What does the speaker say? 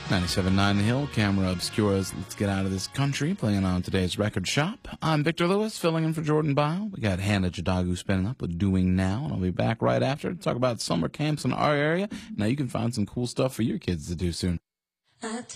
97.9 The Hill, Camera Obscura's Let's Get Out of This Country, playing on today's record shop. I'm Victor Lewis, filling in for Jordan Bile. We got Hannah Jadagu spinning up with Doing Now, and I'll be back right after to talk about summer camps in our area. Now you can find some cool stuff for your kids to do soon.